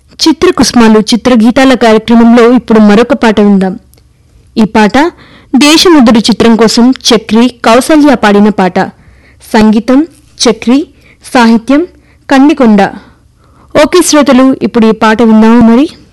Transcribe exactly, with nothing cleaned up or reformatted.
చిత్ర కుసుమాలు చిత్రగీతాల కార్యక్రమంలో ఇప్పుడు మరొక పాట విందాం. ఈ పాట దేశముద్రు చిత్రం కోసం చక్రి కౌసల్య పాడిన పాట. సంగీతం చక్రి, సాహిత్యం కందికొండ. ఓకే శ్రోతలు, ఇప్పుడు ఈ పాట విందాము మరి.